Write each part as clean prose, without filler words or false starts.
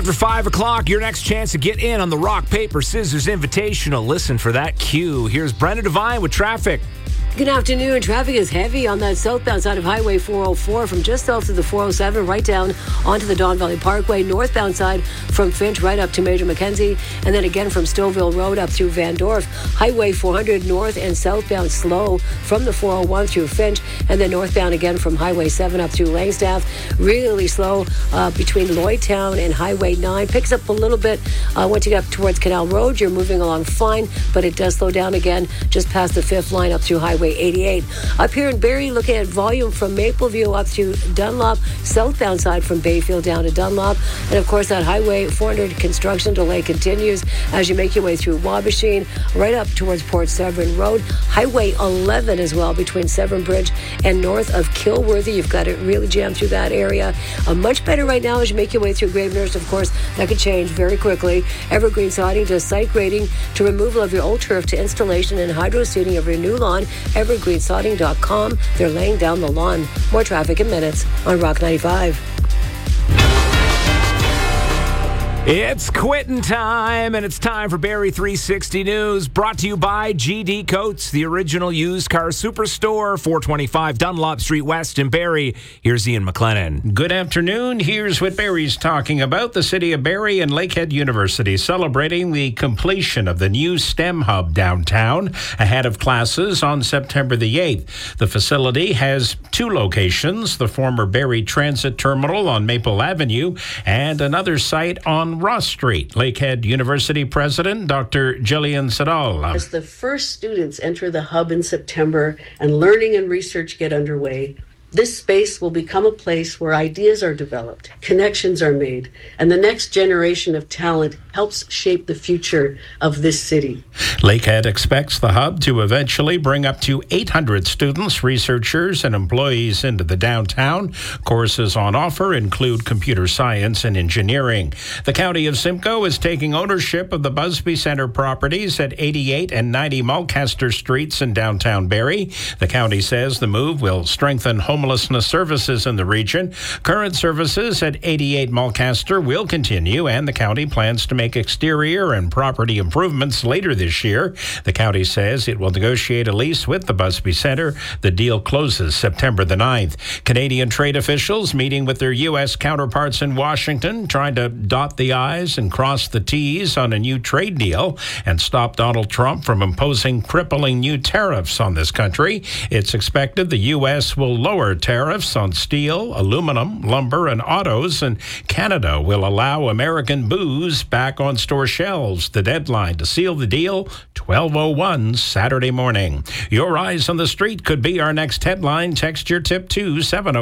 After 5 o'clock, your next chance to get in on the Rock, Paper, Scissors Invitational. Listen for that cue. Here's Brenna Devine with traffic. Good afternoon. Traffic is heavy on that southbound side of Highway 404 from just south of the 407 right down onto the Don Valley Parkway. Northbound side from Finch right up to Major Mackenzie. And then again from Stouffville Road up through Van Dorf. Highway 400 north and southbound slow from the 401 through Finch. And then northbound again from Highway 7 up through Langstaff. Really slow between Lloydtown and Highway 9. Picks up a little bit once you get up towards Canal Road. You're moving along fine, but it does slow down again just past the 5th line up through Highway 88. Up here in Barrie, looking at volume from Mapleview up to Dunlop, southbound side from Bayfield down to Dunlop. And of course, that Highway 400 construction delay continues as you make your way through Wabashine, right up towards Port Severn Road. Highway 11 as well between Severn Bridge and north of Kilworthy. You've got it really jammed through that area. Much better right now as you make your way through Gravenhurst. Of course, that could change very quickly. Evergreen Siding to site grading to removal of your old turf to installation and hydro seeding of your new lawn. evergreensiding.com. They're laying down the lawn. More traffic in minutes on Rock 95. It's quitting time, and it's time for Barrie 360 News, brought to you by GD Coates, the original used car superstore, 425 Dunlop Street West in Barrie. Here's Ian McLennan. Good afternoon. Here's what Barrie's talking about. The City of Barrie and Lakehead University celebrating the completion of the new STEM hub downtown ahead of classes on September the 8th. The facility has 2 locations, the former Barrie Transit Terminal on Maple Avenue and another site on Ross Street. Lakehead University President Dr. Jillian Siddall. As the first students enter the hub in September and learning and research get underway, this space will become a place where ideas are developed, connections are made, and the next generation of talent helps shape the future of this city. Lakehead expects the hub to eventually bring up to 800 students, researchers, and employees into the downtown. Courses on offer include computer science and engineering. The County of Simcoe is taking ownership of the Busby Centre properties at 88 and 90 Mulcaster Streets in downtown Barrie. The county says the move will strengthen homelessness services in the region. Current services at 88 Mulcaster will continue, and the county plans to make exterior and property improvements later this year. The county says it will negotiate a lease with the Busby Centre. The deal closes September the 9th. Canadian trade officials meeting with their U.S. counterparts in Washington, trying to dot the I's and cross the T's on a new trade deal and stop Donald Trump from imposing crippling new tariffs on this country. It's expected the U.S. will lower tariffs on steel, aluminum, lumber, and autos, and Canada will allow American booze back on store shelves. The deadline to seal the deal, 12:01 Saturday morning. Your eyes on the street could be our next headline. Text your tip to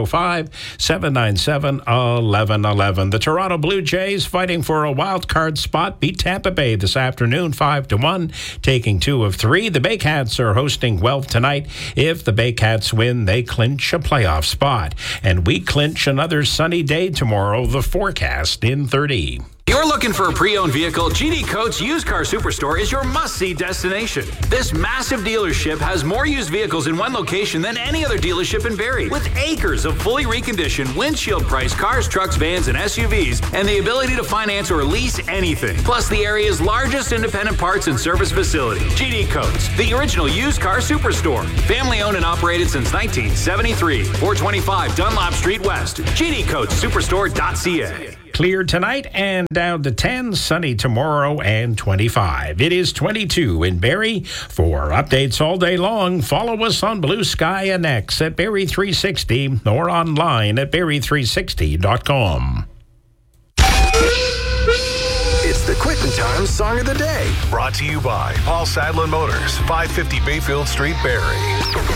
705-797-1111. The Toronto Blue Jays fighting for a wild card spot beat Tampa Bay this afternoon 5-1, taking 2 of 3. The Baycats are hosting Guelph tonight. If the Baycats win, they clinch a playoff spot. And we clinch another sunny day tomorrow, the forecast in 30. You're looking for a pre-owned vehicle? GD Coates Used Car Superstore is your must-see destination. This massive dealership has more used vehicles in one location than any other dealership in Barrie, with acres of fully reconditioned, windshield-priced cars, trucks, vans, and SUVs, and the ability to finance or lease anything. Plus, the area's largest independent parts and service facility. GD Coates, the original used car superstore. Family-owned and operated since 1973. 425 Dunlop Street West. GDCoatesSuperstore.ca. Clear tonight and down to 10, sunny tomorrow and 25. It is 22 in Barrie. For updates all day long, follow us on Blue Sky and X at Barrie 360 or online at Barrie360.com. It's the Quitting Time Song of the Day, brought to you by Paul Sadlin Motors, 550 Bayfield Street, Barrie.